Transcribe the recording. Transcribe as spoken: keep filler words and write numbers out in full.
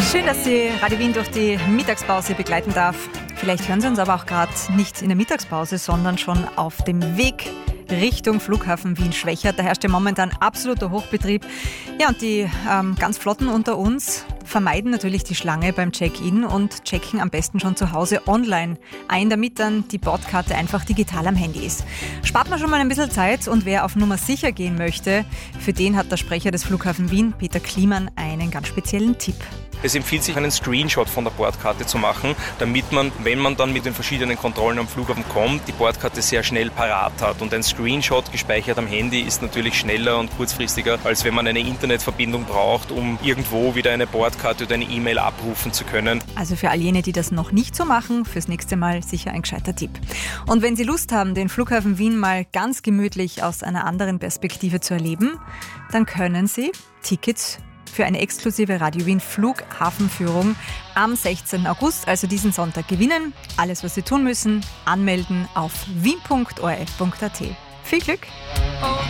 Schön, dass Sie Radio Wien durch die Mittagspause begleiten darf. Vielleicht hören Sie uns aber auch gerade nicht in der Mittagspause, sondern schon auf dem Weg Richtung Flughafen Wien-Schwechat. Da herrscht ja momentan absoluter Hochbetrieb. Ja, und die ähm, ganz Flotten unter uns vermeiden natürlich die Schlange beim Check-in und checken am besten schon zu Hause online ein, damit dann die Bordkarte einfach digital am Handy ist. Spart man schon mal ein bisschen Zeit, und wer auf Nummer sicher gehen möchte, für den hat der Sprecher des Flughafen Wien, Peter Kliemann, einen ganz speziellen Tipp. Es empfiehlt sich, einen Screenshot von der Bordkarte zu machen, damit man, wenn man dann mit den verschiedenen Kontrollen am Flughafen kommt, die Bordkarte sehr schnell parat hat. Und ein Screenshot gespeichert am Handy ist natürlich schneller und kurzfristiger, als wenn man eine Internetverbindung braucht, um irgendwo wieder eine Bordkarte oder eine E-Mail abrufen zu können. Also für all jene, die das noch nicht so machen, fürs nächste Mal sicher ein gescheiter Tipp. Und wenn Sie Lust haben, den Flughafen Wien mal ganz gemütlich aus einer anderen Perspektive zu erleben, dann können Sie Tickets für eine exklusive Radio Wien Flughafenführung am sechzehnten August, also diesen Sonntag, gewinnen. Alles, was Sie tun müssen, anmelden auf wien punkt o r f punkt a t. Viel Glück!